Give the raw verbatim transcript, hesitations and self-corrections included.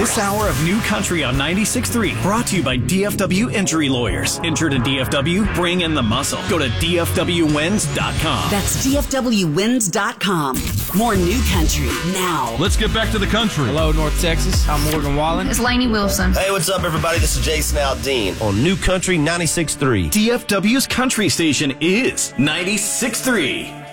This hour of New Country on ninety-six point three brought to you by D F W Injury Lawyers. Injured in D F W? Bring in the muscle. Go to D F W wins dot com. That's D F W wins dot com. More New Country now. Let's get back to the country. Hello, North Texas. I'm Morgan Wallen. It's Lainey Wilson. Hey, what's up, everybody? This is Jason Aldean on New Country ninety-six point three. D F W's country station is ninety-six point three.